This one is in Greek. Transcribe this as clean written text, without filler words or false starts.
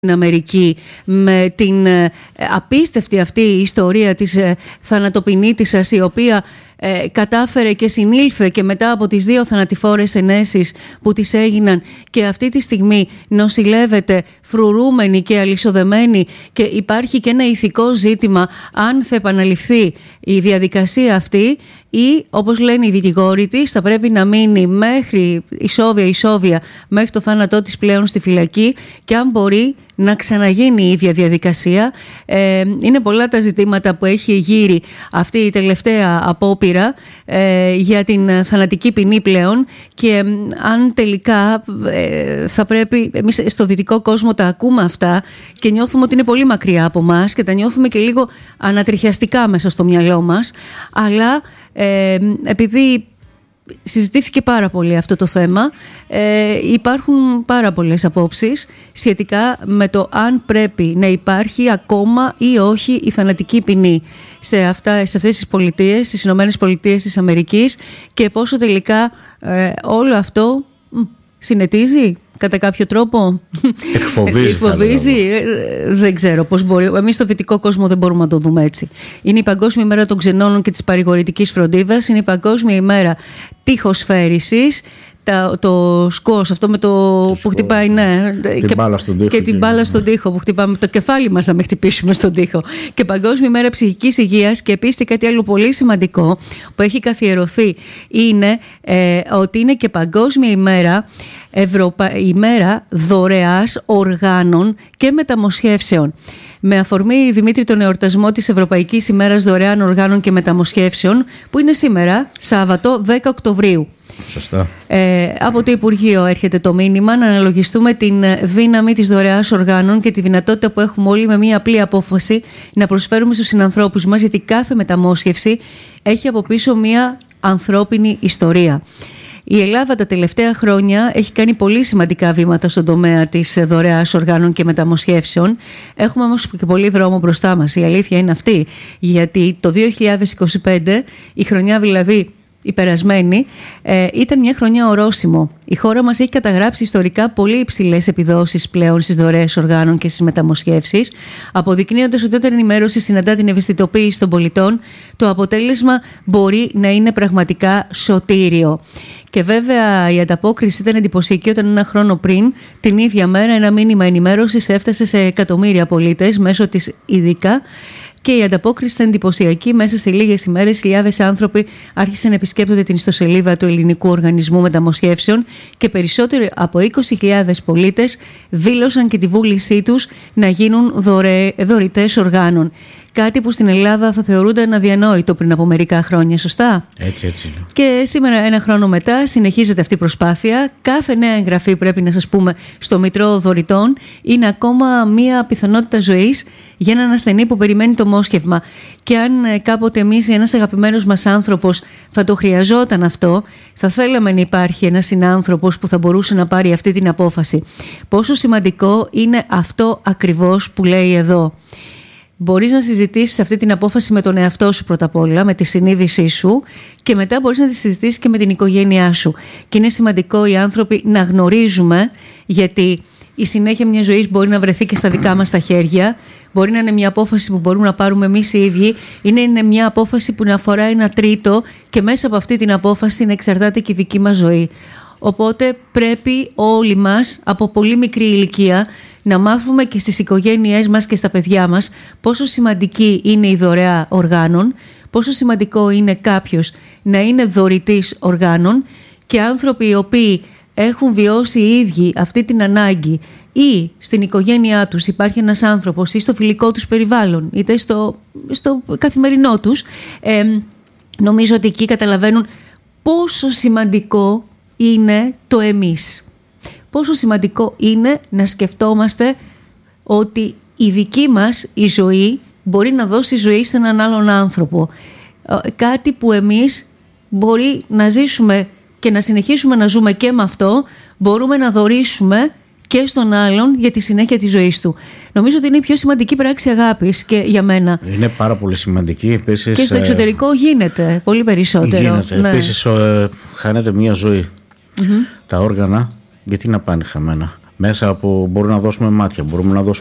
στην Αμερική με την απίστευτη αυτή ιστορία της θανατοποινήτισσας, η οποία κατάφερε και συνήλθε και μετά από τις 2 θανατηφόρες ενέσεις που της έγιναν και αυτή τη στιγμή νοσηλεύεται φρουρούμενη και αλυσοδεμένη, και υπάρχει και ένα ηθικό ζήτημα αν θα επαναληφθεί η διαδικασία αυτή ή, όπως λένε οι δικηγόροι της, θα πρέπει να μείνει μέχρι ισόβια μέχρι το θάνατό της πλέον στη φυλακή, και αν μπορεί να ξαναγίνει η ίδια διαδικασία. Είναι πολλά τα ζητήματα που έχει γύρει αυτή η τελευταία απόπειρα για την θανατική ποινή πλέον, και αν τελικά θα πρέπει, εμείς στο δυτικό κόσμο τα ακούμε αυτά και νιώθουμε ότι είναι πολύ μακριά από μας και τα νιώθουμε και λίγο ανατριχιαστικά μέσα στο μυαλό μας, αλλά επειδή συζητήθηκε πάρα πολύ αυτό το θέμα, υπάρχουν πάρα πολλές απόψεις σχετικά με το αν πρέπει να υπάρχει ακόμα ή όχι η θανατική ποινή σε αυτές τις πολιτείες, στις Ηνωμένες Πολιτείες της Αμερικής, και πόσο τελικά όλο αυτό συνετίζει κατά κάποιο τρόπο. Εκφοβίζει. Δεν ξέρω πώς μπορεί. Εμείς στο δυτικό κόσμο δεν μπορούμε να το δούμε έτσι. Είναι η Παγκόσμια ημέρα των ξενώνων και της παρηγορητικής φροντίδας. Είναι η Παγκόσμια ημέρα τείχοσφαίρισης. Το σκος, αυτό με το που χτυπάει, ναι, και την μπάλα στον τοίχο που χτυπάμε το κεφάλι μας να μην χτυπήσουμε στον τοίχο. Και Παγκόσμια ημέρα ψυχικής υγείας. Και επίσης κάτι άλλο πολύ σημαντικό που έχει καθιερωθεί είναι ότι είναι και Παγκόσμια ημέρα δωρεάς οργάνων και μεταμοσχεύσεων. Με αφορμή, Δημήτρη, τον εορτασμό της Ευρωπαϊκής ημέρας δωρεάν οργάνων και μεταμοσχεύσεων, που είναι σήμερα, Σάββατο 10 Οκτωβρίου. Σωστά. Από το Υπουργείο έρχεται το μήνυμα να αναλογιστούμε την δύναμη της δωρεάς οργάνων και τη δυνατότητα που έχουμε όλοι με μία απλή απόφαση να προσφέρουμε στους συνανθρώπους μας, γιατί κάθε μεταμόσχευση έχει από πίσω μία ανθρώπινη ιστορία. Η Ελλάδα τα τελευταία χρόνια έχει κάνει πολύ σημαντικά βήματα στον τομέα της δωρεάς οργάνων και μεταμοσχεύσεων. Έχουμε όμως και πολύ δρόμο μπροστά μας. Η αλήθεια είναι αυτή, γιατί το 2025, η χρονιά δηλαδή η περασμένη, ήταν μια χρονιά ορόσημο. Η χώρα μας έχει καταγράψει ιστορικά πολύ υψηλές επιδόσεις πλέον στις δωρεές οργάνων και στις μεταμοσχεύσεις, αποδεικνύοντας ότι όταν η ενημέρωση συναντά την ευαισθητοποίηση των πολιτών, το αποτέλεσμα μπορεί να είναι πραγματικά σωτήριο. Και βέβαια η ανταπόκριση ήταν εντυπωσιακή όταν ένα χρόνο πριν, την ίδια μέρα, ένα μήνυμα ενημέρωσης έφτασε σε εκατομμύρια πολίτες μέσω της Ειδικά. Και η ανταπόκριση ήταν εντυπωσιακή. Μέσα σε λίγες ημέρες, χιλιάδες άνθρωποι άρχισαν να επισκέπτονται την ιστοσελίδα του Ελληνικού Οργανισμού Μεταμοσχεύσεων, και περισσότεροι από 20.000 πολίτες δήλωσαν και τη βούλησή τους να γίνουν δωρητές οργάνων. Κάτι που στην Ελλάδα θα θεωρούνταν αδιανόητο πριν από μερικά χρόνια, σωστά? Έτσι. Και σήμερα, ένα χρόνο μετά, συνεχίζεται αυτή η προσπάθεια. Κάθε νέα εγγραφή, πρέπει να σας πούμε, στο Μητρό Δωρητών είναι ακόμα μία πιθανότητα ζωής για έναν ασθενή που περιμένει το μόσχευμα. Και αν κάποτε εμείς ή ένας αγαπημένος μας άνθρωπος θα το χρειαζόταν αυτό, θα θέλαμε να υπάρχει ένας συνάνθρωπος που θα μπορούσε να πάρει αυτή την απόφαση. Πόσο σημαντικό είναι αυτό ακριβώς που λέει εδώ. Μπορείς να συζητήσεις αυτή την απόφαση με τον εαυτό σου πρώτα απ' όλα, με τη συνείδησή σου, και μετά μπορείς να τη συζητήσεις και με την οικογένειά σου. Και είναι σημαντικό οι άνθρωποι να γνωρίζουμε, γιατί η συνέχεια μιας ζωής μπορεί να βρεθεί και στα δικά μας τα χέρια. Μπορεί να είναι μια απόφαση που μπορούμε να πάρουμε εμείς οι ίδιοι, είναι μια απόφαση που να αφορά ένα τρίτο, και μέσα από αυτή την απόφαση να εξαρτάται και η δική μας ζωή. Οπότε πρέπει όλοι μας από πολύ μικρή ηλικία να μάθουμε και στις οικογένειές μας και στα παιδιά μας πόσο σημαντική είναι η δωρεά οργάνων, πόσο σημαντικό είναι κάποιος να είναι δωρητής οργάνων, και άνθρωποι οι οποίοι έχουν βιώσει οι ίδιοι αυτή την ανάγκη, ή στην οικογένειά τους υπάρχει ένας άνθρωπος, ή στο φιλικό τους περιβάλλον, είτε στο καθημερινό τους, νομίζω ότι εκεί καταλαβαίνουν πόσο σημαντικό είναι το εμείς. Πόσο σημαντικό είναι να σκεφτόμαστε ότι η δική μας η ζωή μπορεί να δώσει ζωή σε έναν άλλον άνθρωπο. Κάτι που εμείς μπορεί να ζήσουμε και να συνεχίσουμε να ζούμε, και με αυτό μπορούμε να δωρήσουμε και στον άλλον για τη συνέχεια της ζωής του. Νομίζω ότι είναι η πιο σημαντική πράξη αγάπης και για μένα. Είναι πάρα πολύ σημαντική. Επίσης, και στο εξωτερικό γίνεται πολύ περισσότερο. Ναι. Επίσης χάνεται μια ζωή. Τα όργανα, γιατί να πάνε χαμένα? μέσα από, μπορούμε να δώσουμε μάτια, μπορούμε να δώσουμε